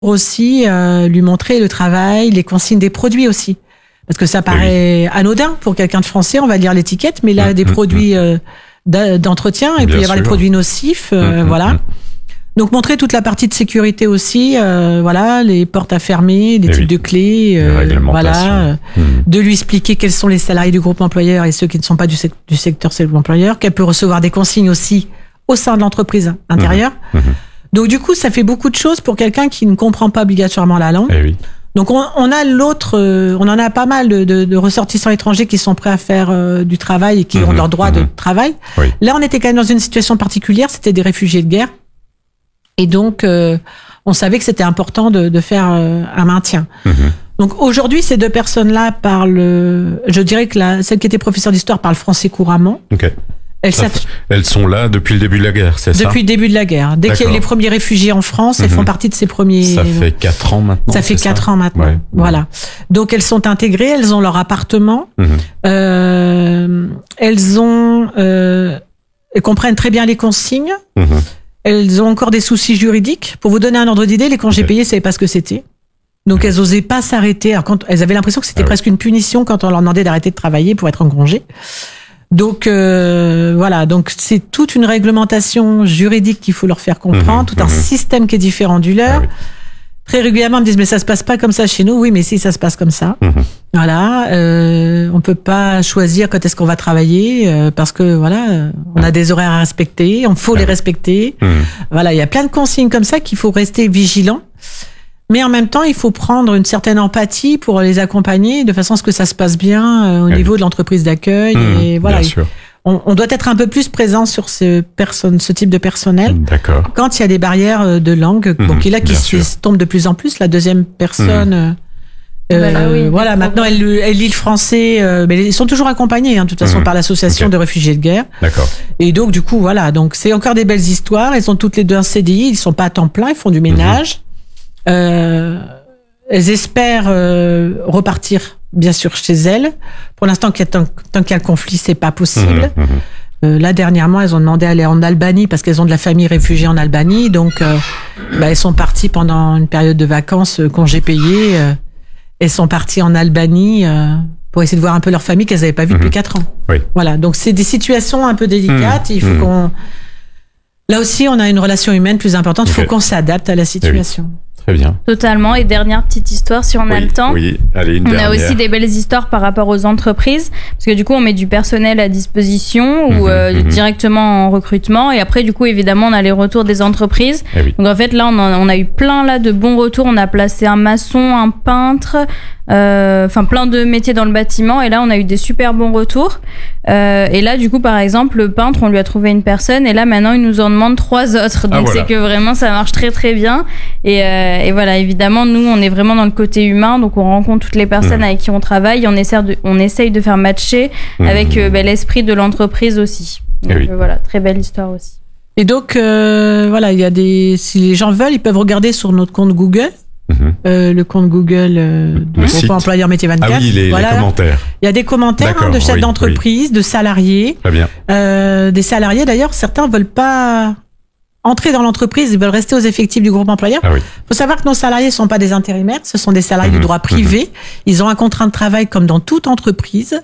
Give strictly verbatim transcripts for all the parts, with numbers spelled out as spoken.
aussi euh, lui montrer le travail, les consignes des produits aussi. Parce que ça paraît oui. anodin pour quelqu'un de français, on va lire l'étiquette, mais là, mmh, des mmh, produits euh, d'entretien, il peut y avoir les produits nocifs, euh, mmh, voilà. Mmh. Donc montrer toute la partie de sécurité aussi, euh, voilà, les portes à fermer, les et types oui. de clés, euh, voilà, mmh. de lui expliquer quels sont les salariés du groupe employeur et ceux qui ne sont pas du, sec- du secteur employeur, qu'elle peut recevoir des consignes aussi au sein de l'entreprise intérieure. Mmh. Mmh. Donc du coup, ça fait beaucoup de choses pour quelqu'un qui ne comprend pas obligatoirement la langue. Et oui. Donc on, on a l'autre, euh, on en a pas mal de, de, de ressortissants étrangers qui sont prêts à faire euh, du travail et qui mmh, ont leur droit mmh. de travail. Oui. Là, on était quand même dans une situation particulière, c'était des réfugiés de guerre. Et donc, euh, on savait que c'était important de, de faire euh, un maintien. Mmh. Donc aujourd'hui, ces deux personnes-là parlent, je dirais que la, celle qui était professeure d'histoire parle français couramment. Okay. Elles, ça, elles sont là depuis le début de la guerre, c'est depuis ça? Depuis le début de la guerre. Dès D'accord. qu'il y a eu les premiers réfugiés en France, mmh. elles font partie de ces premiers... Ça fait quatre ans maintenant. Ça fait quatre ça ans maintenant, ouais. voilà. Donc elles sont intégrées, elles ont leur appartement, mmh. euh, elles ont... Euh, elles comprennent très bien les consignes, mmh. elles ont encore des soucis juridiques. Pour vous donner un ordre d'idée, les congés okay. payés, elles ne savaient pas ce que c'était. Donc elles n'osaient pas s'arrêter. Alors, quand, elles avaient l'impression que c'était ah, presque oui. une punition quand on leur demandait d'arrêter de travailler pour être en congé. Donc euh, voilà, donc c'est toute une réglementation juridique qu'il faut leur faire comprendre, mmh, tout mmh. un système qui est différent du leur. Ah, oui. Très régulièrement, ils me disent mais ça se passe pas comme ça chez nous. Oui, mais si ça se passe comme ça. Mmh. Voilà, euh, on peut pas choisir quand est-ce qu'on va travailler euh, parce que voilà, on a des horaires à respecter, on faut ah, les respecter. Mmh. Voilà, il y a plein de consignes comme ça qu'il faut rester vigilant. Mais en même temps, il faut prendre une certaine empathie pour les accompagner de façon à ce que ça se passe bien euh, au oui. niveau de l'entreprise d'accueil. Mmh, et voilà, on, on doit être un peu plus présent sur ce, personne, ce type de personnel. D'accord. Quand il y a des barrières de langue, mmh, bon, qui là qui tombent de plus en plus. La deuxième personne, mmh. euh, bah là, oui, voilà, maintenant elle, elle lit le français, euh, mais ils sont toujours accompagnés, hein, de toute façon, mmh. par l'association okay. de réfugiés de guerre. D'accord. Et donc du coup, voilà, donc c'est encore des belles histoires. Elles ont toutes les deux un C D I, ils sont pas à temps plein, ils font du ménage. Mmh. Euh, elles espèrent euh, repartir, bien sûr, chez elles. Pour l'instant, tant, tant qu'il y a le conflit, c'est pas possible. Mmh, mmh. Euh, là, dernièrement, elles ont demandé à aller en Albanie parce qu'elles ont de la famille réfugiée en Albanie. Donc, euh, bah, elles sont parties pendant une période de vacances, euh, congés payés. Euh, elles sont parties en Albanie euh, pour essayer de voir un peu leur famille qu'elles n'avaient pas vue mmh. depuis quatre ans. Oui. Voilà. Donc, c'est des situations un peu délicates. Mmh. Il faut mmh. qu'on... Là aussi, on a une relation humaine plus importante. Il okay. faut qu'on s'adapte à la situation. Oui. Très bien. Totalement. Et dernière petite histoire, si on oui, a le temps. Oui, allez, une on dernière. a aussi des belles histoires par rapport aux entreprises, parce que du coup, on met du personnel à disposition ou mmh, euh, mmh. directement en recrutement. Et après, du coup, évidemment, on a les retours des entreprises. Eh oui. Donc en fait, là, on a, on a eu plein là de bons retours. On a placé un maçon, un peintre, euh, enfin plein de métiers dans le bâtiment. Et là, on a eu des super bons retours. Euh, et là, du coup, par exemple, le peintre, on lui a trouvé une personne. Et là, maintenant, il nous en demande trois autres. Donc ah, voilà. c'est que vraiment, ça marche très très bien. Et euh, Et voilà, évidemment, nous, on est vraiment dans le côté humain, donc on rencontre toutes les personnes mmh. avec qui on travaille, et on essaie de, on essaye de faire matcher mmh. avec euh, ben, l'esprit de l'entreprise aussi. Donc oui. euh, voilà, très belle histoire aussi. Et donc, euh, voilà, il y a des, si les gens veulent, ils peuvent regarder sur notre compte Google, mmh. euh, le compte Google euh, du groupe employeur métier vingt-quatre. Ah oui, les, voilà. les commentaires. Il y a des commentaires hein, de chefs oui, d'entreprise, oui. de salariés. Très bien. Euh, des salariés, d'ailleurs, certains veulent pas entrer dans l'entreprise, ils veulent rester aux effectifs du groupe employeur. Il ah oui. faut savoir que nos salariés ne sont pas des intérimaires, ce sont des salariés mmh, de droit privé. Mmh. Ils ont un contrat de travail comme dans toute entreprise.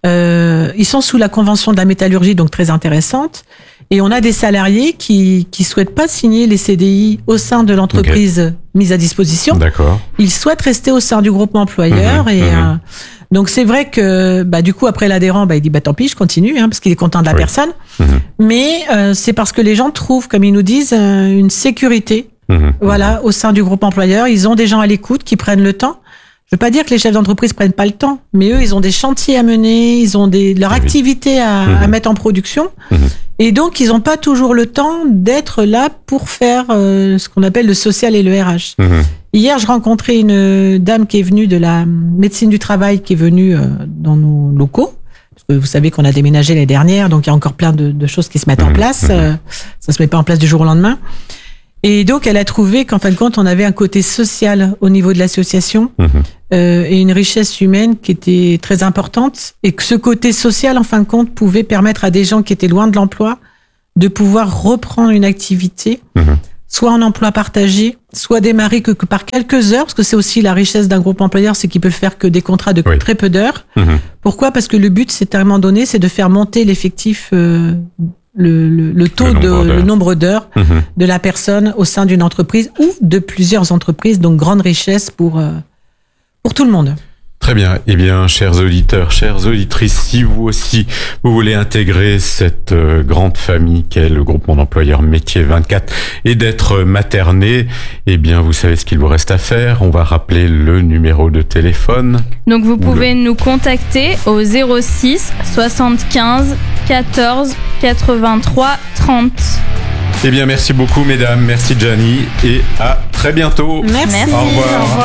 Euh, ils sont sous la convention de la métallurgie, donc très intéressante. Et on a des salariés qui qui souhaitent pas signer les C D I au sein de l'entreprise okay. mise à disposition. D'accord. Ils souhaitent rester au sein du groupe employeur mmh, et mmh. Euh, donc c'est vrai que bah du coup après l'adhérent bah il dit bah tant pis je continue hein, parce qu'il est content de la oui. personne. Mmh. Mais euh, c'est parce que les gens trouvent comme ils nous disent euh, une sécurité mmh. voilà au sein du groupe employeur. Ils ont des gens à l'écoute qui prennent le temps. Je veux pas dire que les chefs d'entreprise prennent pas le temps, mais eux ils ont des chantiers à mener, ils ont des leur activité à, mmh. à mettre en production. Mmh. Et donc, ils n'ont pas toujours le temps d'être là pour faire euh, ce qu'on appelle le social et le R H. Mmh. Hier, je rencontrais une dame qui est venue de la médecine du travail, qui est venue euh, dans nos locaux. Parce que vous savez qu'on a déménagé l'année dernière, donc il y a encore plein de, de choses qui se mettent mmh. en place. Mmh. Euh, ça se met pas en place du jour au lendemain. Et donc, elle a trouvé qu'en fin de compte, on avait un côté social au niveau de l'association mmh. euh, et une richesse humaine qui était très importante. Et que ce côté social, en fin de compte, pouvait permettre à des gens qui étaient loin de l'emploi de pouvoir reprendre une activité mmh. soit en emploi partagé, soit démarrer que, que par quelques heures, parce que c'est aussi la richesse d'un groupe employeur, c'est qu'il peut faire que des contrats de oui. très peu d'heures. Mmh. Pourquoi ? Parce que le but, c'est à un moment donné, c'est de faire monter l'effectif, euh, le, le, le taux le de, le nombre d'heures mmh. de la personne au sein d'une entreprise ou de plusieurs entreprises, donc grande richesse pour, euh, pour tout le monde. Très bien. Eh bien, chers auditeurs, chères auditrices, si vous aussi, vous voulez intégrer cette euh, grande famille qu'est le groupe Mon Employeur Métier vingt-quatre et d'être materné, eh bien, vous savez ce qu'il vous reste à faire. On va rappeler le numéro de téléphone. Donc, vous pouvez le... nous contacter au zéro six soixante-quinze quatorze quatre-vingt-trois trente. Eh bien, merci beaucoup, mesdames. Merci, Gianni. Et à très bientôt. Merci. Au revoir. Au revoir.